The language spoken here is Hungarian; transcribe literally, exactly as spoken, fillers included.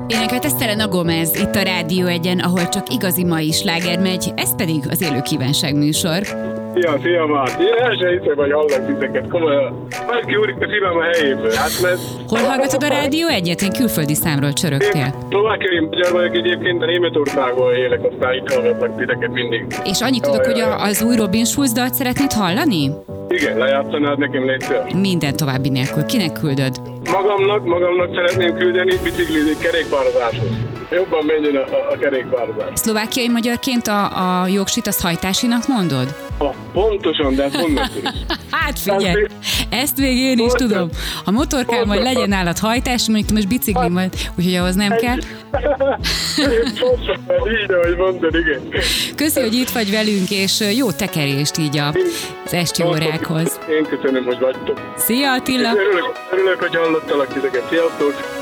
Énekelt Selena Gomez itt a Rádió Egyen, ahol csak igazi mai sláger megy, ez pedig az Élő Kívánság műsor. Szia, szia, Márti! Én el sem hiszem, hogy hallak titeket, komolyan. Majd kiúrik a szívem a helyéből, hát mert... Hol hallgatod a Rádió Egyet? Én külföldi számról csörögtél. Szlovákiai magyar vagyok egyébként, de Németországból élek, aztán itt hallgatlak titeket mindig. És annyit tudok, hogy a, az új Robin Schulz dalt szeretnéd hallani? Igen, lejátszanád nekem, légy szíves. Minden további nélkül. Kinek küldöd? Magamnak, magamnak szeretném küldeni biciklizni kerékpározáshoz. Jobban menjen a, a, a kerékpározás. Szlovákiai magyarként a, a jogsit azt hajtásinak mondod? Ah, pontosan, de ezt honnan tudsz? Hát figyelj, ezt még én is tudom. Ha motorkál, majd legyen nálad hajtás, mondjuk te most bicikli majd, úgyhogy ahhoz nem kell. Pontosan, így, ahogy mondod, igen. Köszi, hogy itt vagy velünk, és jó tekerést így az esti órákhoz. Én köszönöm, hogy vagytok. Szia, Attila! Örülök, örülök, hogy hallottalak titeket. Sziasztok!